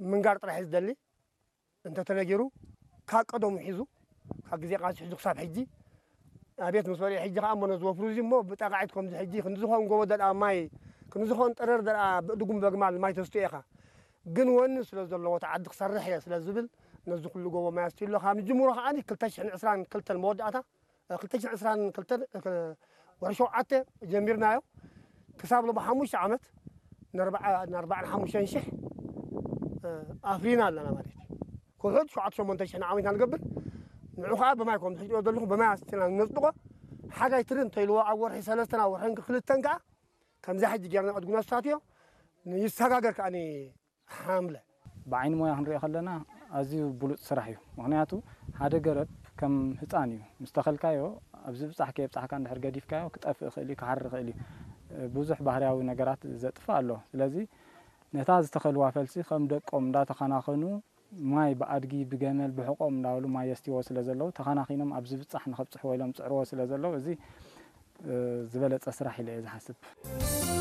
من قارط راح يزدلي أنت تنجرو كقدم حيزو كجزء قاس حيزو صاب حجي أبيت مسؤولية حجي خامن زوا فروزي مو بتقاعدكم حجي خنزخون جوا دل ماي خنزخون ترر دل بدكم بجمال ماي تستيقها جنون سلزلوا تعدق صرح يا سلزبل نزل كل جوا ما يستيلو خام الجمهور خاني كلتش عسران كلت المودعته كلتش عسران كلت ورشوا عته جميرنا كساب له بحمش عمت نربع حمش شح أفرينا لنا مالتي كل حد شو عطشوا منتشنا عمين هنقبل نعوخا بما يكون تحجوا دلهم بما يستنا نصدقه حاجة يترين تيلو أول حسالتنا ورحين كل التنقع كم زحج جيرنا أدقنا ساتيو يستحقق كأني حاملة بعين مويا هنري خلنا أزيو بلوت سرحيو معناته هذا جرب كم هتانيو مستقل كايو أبزب صحكي بصحك عند حرقة ديف كايو كتقف خلي كحر خلي بوزح بحرياوي نجارات زت فعله لذي نتاز تخل وافلسي خم دق أم دا تخناخنو ماي بأدقي بجمل بحقهم داولو ما يستوى سلازلو تخناخينهم أبزب صح نخبص حوالهم تعروه سلازلو زي زبالة أسرح إلى إذا حسب